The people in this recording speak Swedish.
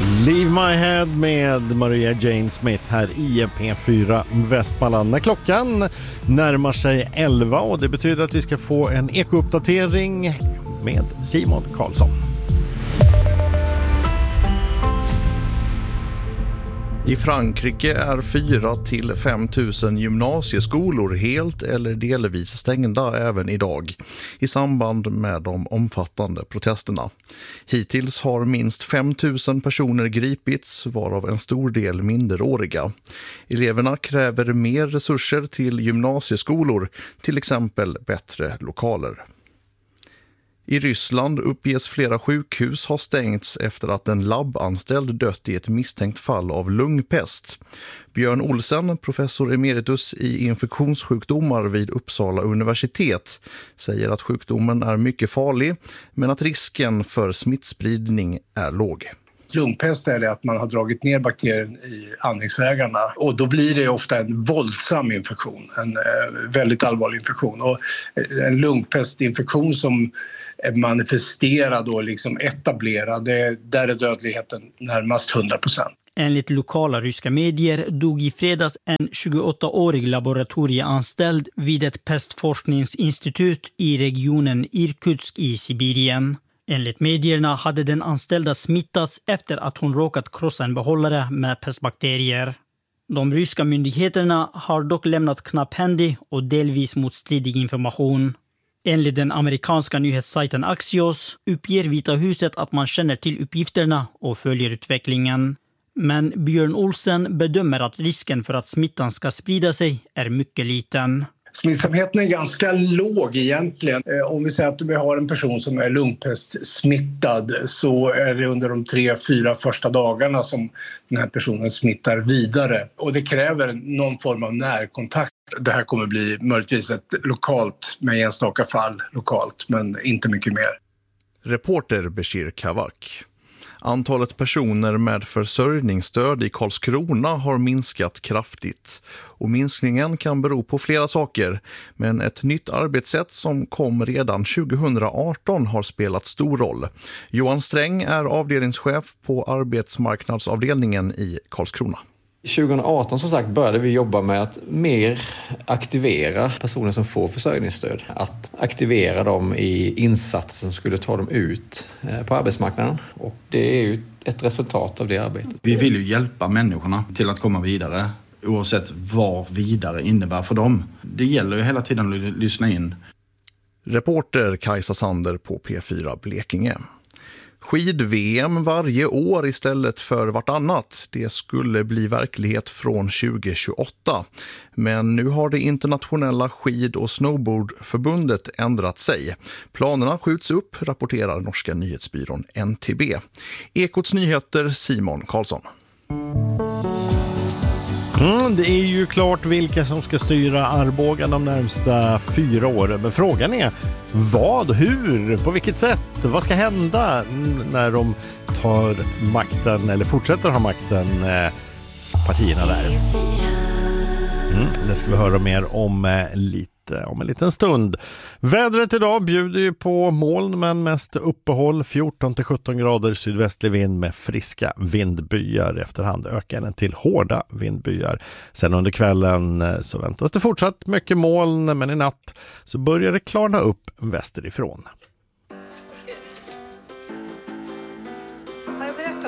Leave My Head med Maria Jane Smith här i P4 Västmanland. När klockan närmar sig 11 och det betyder att vi ska få en ekouppdatering med Simon Karlsson. I Frankrike är 4 till 5 000 gymnasieskolor helt eller delvis stängda även idag i samband med de omfattande protesterna. Hittills har minst 5 000 personer gripits, varav en stor del minderåriga. Eleverna kräver mer resurser till gymnasieskolor, till exempel bättre lokaler. I Ryssland uppges flera sjukhus ha stängts efter att en labbanställd dött i ett misstänkt fall av lungpest. Björn Olsen, professor emeritus i infektionssjukdomar vid Uppsala universitet, säger att sjukdomen är mycket farlig men att risken för smittspridning är låg. Lungpest är det att man har dragit ner bakterien i andningsvägarna och då blir det ofta en våldsam infektion, en väldigt allvarlig infektion. Och en lungpestinfektion som är manifesterad och liksom etablerad, där är dödligheten närmast 100%. Enligt lokala ryska medier dog i fredags en 28-årig laboratorieanställd vid ett pestforskningsinstitut i regionen Irkutsk i Sibirien. Enligt medierna hade den anställda smittats efter att hon råkat krossa en behållare med pestbakterier. De ryska myndigheterna har dock lämnat knapphändig och delvis motstridig information. Enligt den amerikanska nyhetssajten Axios uppger Vita huset att man känner till uppgifterna och följer utvecklingen. Men Björn Olsen bedömer att risken för att smittan ska sprida sig är mycket liten. Smittsamheten är ganska låg egentligen. Om vi säger att vi har en person som är lungpestsmittad så är det under de 3-4 första dagarna som den här personen smittar vidare. Och det kräver någon form av närkontakt. Det här kommer bli möjligtvis ett lokalt, med enstaka fall lokalt, men inte mycket mer. Reporter Bashir Kavak. Antalet personer med försörjningsstöd i Karlskrona har minskat kraftigt. Och minskningen kan bero på flera saker. Men ett nytt arbetssätt som kom redan 2018 har spelat stor roll. Johan Sträng är avdelningschef på arbetsmarknadsavdelningen i Karlskrona. 2018 som sagt började vi jobba med att mer aktivera personer som får försörjningsstöd. Att aktivera dem i insatser som skulle ta dem ut på arbetsmarknaden. Och det är ju ett resultat av det arbetet. Vi vill ju hjälpa människorna till att komma vidare, oavsett vad vidare innebär för dem. Det gäller ju hela tiden att lyssna in. Reporter Kajsa Sander på P4 Blekinge. Skid-VM varje år istället för vartannat. Det skulle bli verklighet från 2028. Men nu har det internationella skid- och snowboardförbundet ändrat sig. Planerna skjuts upp, rapporterar norska nyhetsbyrån NTB. Ekots nyheter Simon Karlsson. Det är ju klart vilka som ska styra Arboga de närmsta 4 åren. Men frågan är vad, hur, på vilket sätt, vad ska hända när de tar makten eller fortsätter ha makten, partierna där. Det ska vi höra mer om om en liten stund. Vädret idag bjuder ju på moln men mest uppehåll, 14-17 grader sydvästlig vind med friska vindbyar. Efterhand ökar den till hårda vindbyar. Sen under kvällen så väntas det fortsatt mycket moln, men i natt så börjar det klarna upp västerifrån.